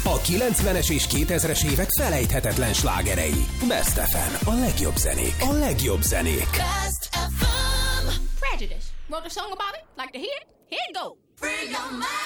A 90-es és 2000-es évek felejthetetlen slágerei. Best FM. A legjobb zenék. A legjobb zenék. Best FM. Prejudice. Wrote a song about it. Like to hear it? Here it go. Free your mind.